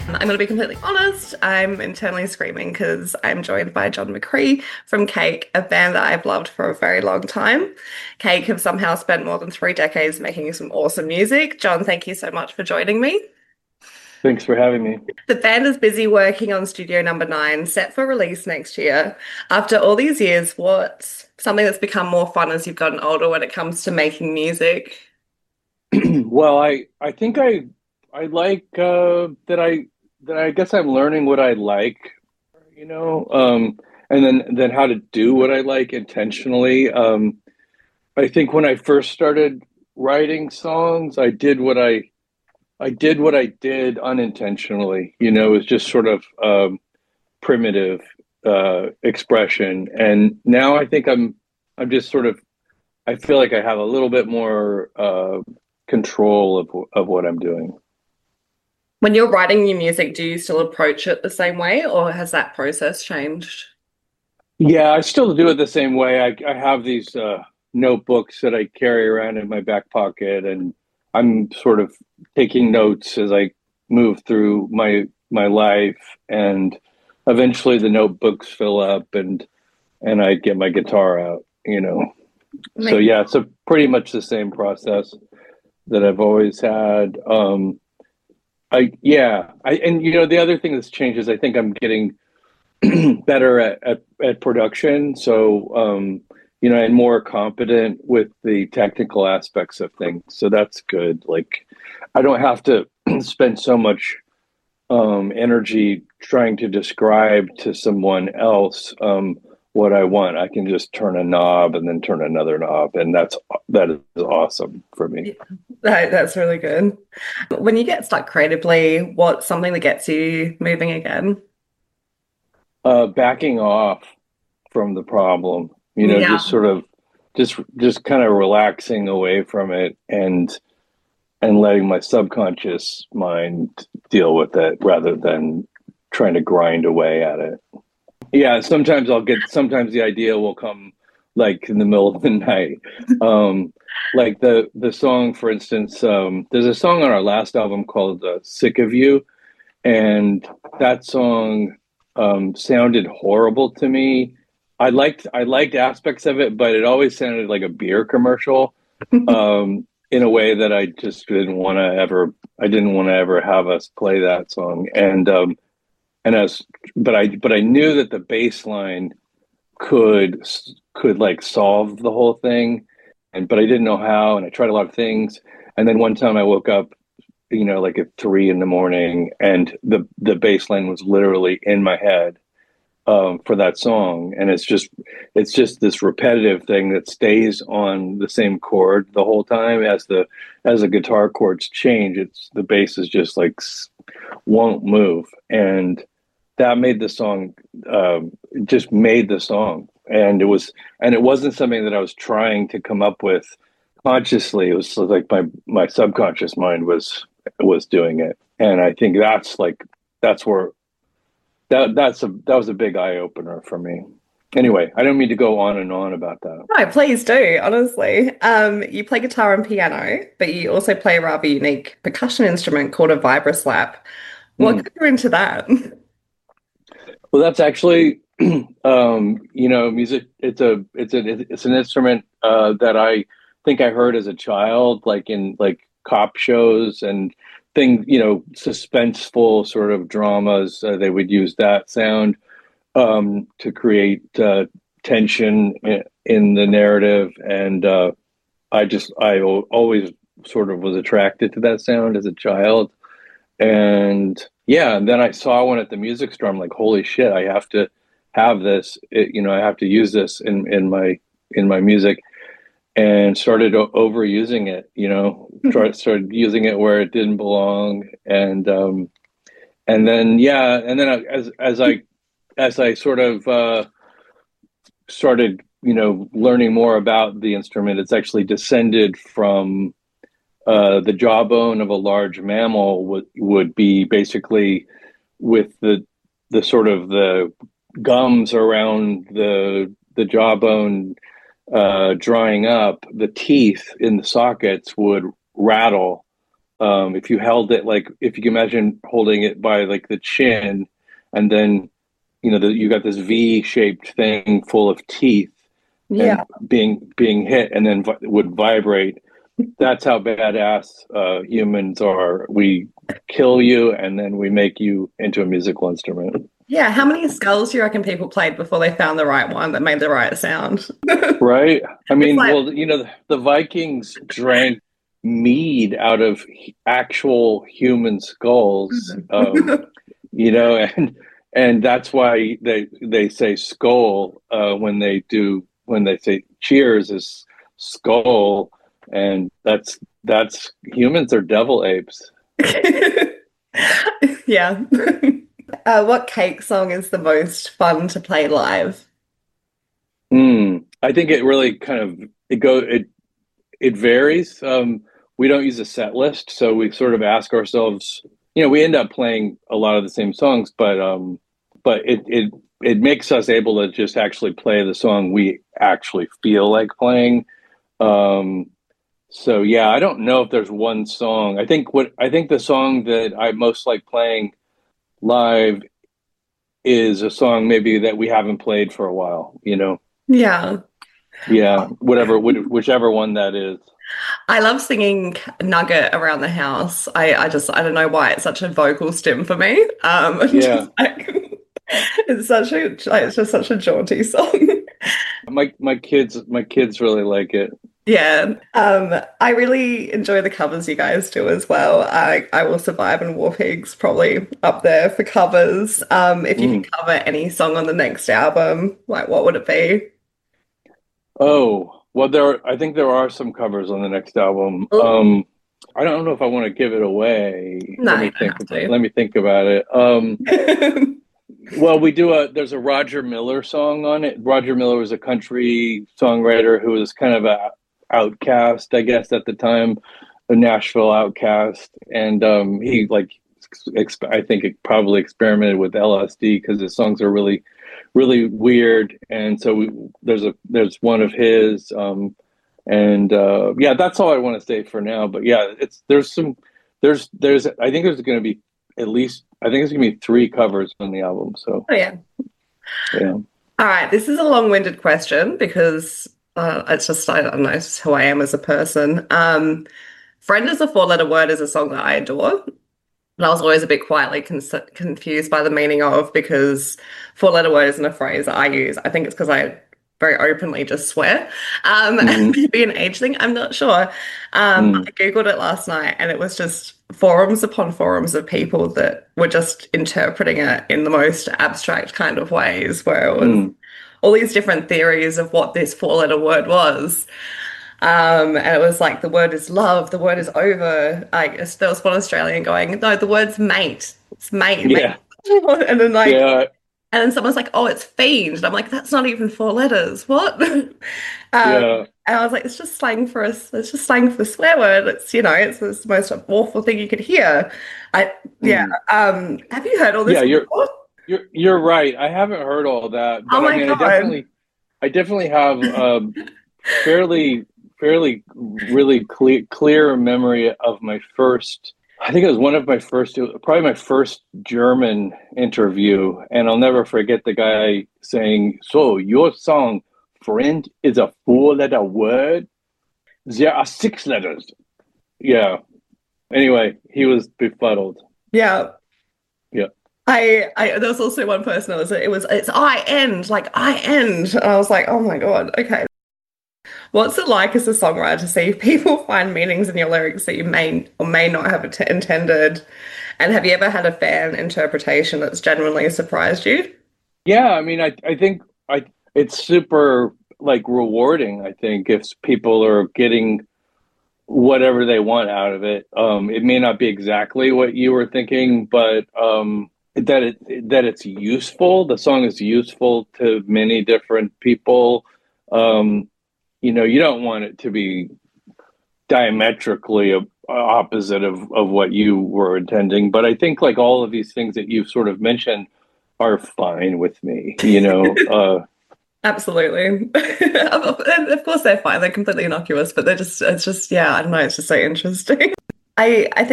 I'm going to be completely honest. I'm internally screaming because I'm joined by John McCree from Cake, a band that I've loved for a very long time. Cake have somehow spent more than 3 decades making some awesome music. John, thank you so much for joining me. Thanks for having me. The band is busy working on Studio Number 9, set for release next year. After all these years, what's something that's become more fun as you've gotten older when it comes to making music? Well, I think I like that I guess I'm learning what I like, you know, and then how to do what I like intentionally. I think when I first started writing songs, I did what I did unintentionally. It was just sort of primitive expression, and now I think I'm just sort of I feel like I have a little bit more control of what I'm doing. When you're writing new music, do you still approach it the same way, or has that process changed? Yeah, I still do it the same way. I have these notebooks that I carry around in my back pocket, and I'm sort of taking notes as I move through my life, and eventually the notebooks fill up, and I get my guitar out. So Make- yeah, it's a pretty much the same process that I've always had. And the other thing that's changed is I think I'm getting better at production. So, and more competent with the technical aspects of things. So that's good. Like, I don't have to spend so much energy trying to describe to someone else what I want. I can just turn a knob and then turn another knob, and that is awesome for me. Yeah, that's really good. When you get stuck creatively, what's something that gets you moving again? Backing off from the problem, Yeah. just sort of just kind of relaxing away from it and letting my subconscious mind deal with it rather than trying to grind away at it. Yeah, sometimes the idea will come like in the middle of the night. Like the song, for instance, there's a song on our last album called Sick of You, and that song sounded horrible to me. I liked aspects of it, but it always sounded like a beer commercial in a way that I just didn't want to ever. I didn't want to ever have us play that song, and as but I knew that the bass line could could like solve the whole thing, and but I didn't know how, and I tried a lot of things, and then one time I woke up like at 3 in the morning, and the bass line was literally in my head for that song, and it's just this repetitive thing that stays on the same chord the whole time as the guitar chords change. It's the bass is just like won't move, and that made the song just made the song, and it wasn't something that I was trying to come up with consciously. It was like my subconscious mind was doing it, and I think that's where that was a big eye opener for me. Anyway, I don't mean to go on and on about that. No, please do, honestly. You play guitar and piano, but you also play a rather unique percussion instrument called a vibroslap. What Hmm. got you into that? Well, that's actually music. It's an instrument that I think I heard as a child, like in like cop shows and things, suspenseful sort of dramas. They would use that sound to create tension in the narrative, and always sort of was attracted to that sound as a child, and yeah, and then I saw one at the music store. I'm like, holy shit, I have to have this. I have to use this in my music, and started overusing it. Started using it where it didn't belong, and then yeah, and then as I sort of started, learning more about the instrument, it's actually descended from the jawbone of a large mammal would be basically with the sort of the gums around the jawbone drying up, the teeth in the sockets would rattle If you held it, like if you can imagine holding it by like the chin, and then you got this V-shaped thing full of teeth Yeah. and being hit and then would vibrate. That's how badass humans are. We kill you and then we make you into a musical instrument. Yeah. How many skulls do you reckon people played before they found the right one that made the right sound? Right? I It's mean, like, well, the Vikings drank mead out of actual human skulls. And that's why they say skull when they say cheers is skull, and that's humans are devil apes. yeah. What Cake song is the most fun to play live? I think it really kind of it varies. We don't use a set list, so we sort of ask ourselves. We end up playing a lot of the same songs, but it makes us able to just actually play the song we actually feel like playing. Um, so yeah, I don't know if there's one song. I think the song that I most like playing live is a song maybe that we haven't played for a while. Yeah. Yeah, whichever one that is. I love singing Nugget around the house. I don't know why it's such a vocal stim for me. Yeah, Just like it's just such a jaunty song. my kids really like it. Yeah. I really enjoy the covers you guys do as well. I Will Survive and War Pigs probably up there for covers. If you could Mm. cover any song on the next album, like what would it be? Oh, well, I think there are some covers on the next album. Oh, I don't know if I want to give it away. no, you don't have to. Let me think about it. Well, there's a Roger Miller song on it. Roger Miller was a country songwriter who was kind of a outcast, I guess, at the time, a Nashville outcast, and he like I think it probably experimented with LSD because his songs are really, really weird. And so there's one of his, and yeah, that's all I want to say for now. But yeah, there's I think there's going to be at least I think there's going to be three covers on the album. So Oh yeah. yeah. All right, this is a long-winded question because it's just I don't know, it's just who I am as a person. Friend is a four-letter word is a song that I adore. And I was always a bit quietly confused by the meaning of because four-letter word isn't a phrase that I use. I think it's because I very openly just swear. Hmm. Maybe an age thing, I'm not sure. Mm, I Googled it last night and it was just forums upon forums of people that were just interpreting it in the most abstract kind of ways, where it was mm. all these different theories of what this four-letter word was. And it was like the word is love, the word is over. I guess there was one Australian going, no, the word's mate. It's mate, mate. Yeah, And then yeah, and then someone's like, oh, it's fiend. And I'm like, that's not even four letters. What? yeah, And I was like, it's just slang for us. It's just slang for the swear word. It's the most awful thing you could hear. I yeah. mm. Have you heard all this Yeah. before? You're right. I haven't heard all that, Oh but I my mean, God. I definitely have fairly fairly really clear memory of my first. I think it was one of my first, probably my first German interview, and I'll never forget the guy saying, "So your song, friend, is a four-letter word. There are six letters." Yeah. Anyway, he was befuddled. Yeah. Yeah. There was also one person that was it's I end, like I end. And I was like, oh my God, okay. What's it like as a songwriter to see people find meanings in your lyrics that you may or may not have intended? And have you ever had a fan interpretation that's genuinely surprised you? Yeah, I mean, I think it's super like rewarding. I think if people are getting whatever they want out of it, it may not be exactly what you were thinking, but that it's useful. The song is useful to many different people. Um, you don't want it to be diametrically opposite of what you were intending, but I think like all of these things that you've sort of mentioned are fine with me. Absolutely. Of course they're fine. They're completely innocuous, but it's just, yeah, I don't know, it's just so interesting. I think